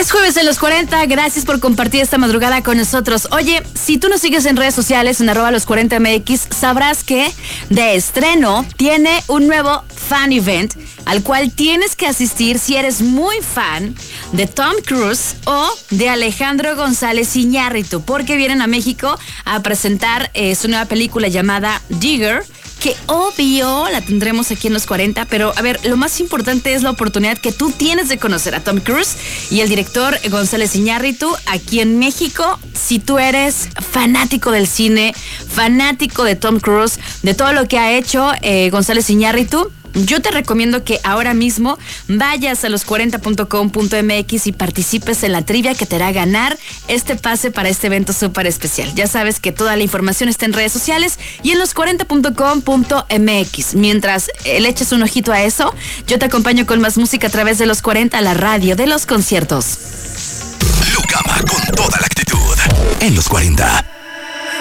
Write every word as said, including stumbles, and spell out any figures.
Es jueves en los cuarenta, gracias por compartir esta madrugada con nosotros. Oye, si tú nos sigues en redes sociales, en arroba los cuarenta M X, sabrás que de estreno tiene un nuevo fan event al cual tienes que asistir si eres muy fan de Tom Cruise o de Alejandro González Iñárritu, porque vienen a México a presentar eh, su nueva película llamada Digger, que obvio la tendremos aquí en los cuarenta, pero a ver, lo más importante es la oportunidad que tú tienes de conocer a Tom Cruise y el director González Iñárritu aquí en México. Si tú eres fanático del cine, fanático de Tom Cruise, de todo lo que ha hecho eh, González Iñárritu, yo te recomiendo que ahora mismo vayas a los cuarenta punto com punto m x y participes en la trivia que te hará ganar este pase para este evento súper especial. Ya sabes que toda la información está en redes sociales y en los cuarenta punto com punto m x. Mientras eh, le eches un ojito a eso, yo te acompaño con más música a través de los cuarenta, la radio de los conciertos. Lucama con toda la actitud en los cuarenta.